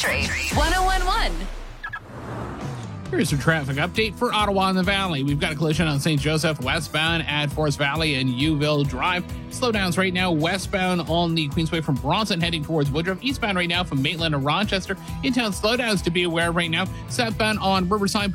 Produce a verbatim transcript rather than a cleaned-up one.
Country one oh one point one. Here's your traffic update for Ottawa and the Valley. We've got a collision on Saint Joseph westbound at Forest Valley and Youville Drive. Slowdowns right now westbound on the Queensway from Bronson heading towards Woodruff. Eastbound right now from Maitland and Rochester. In-town slowdowns to be aware of right now. Southbound on Riverside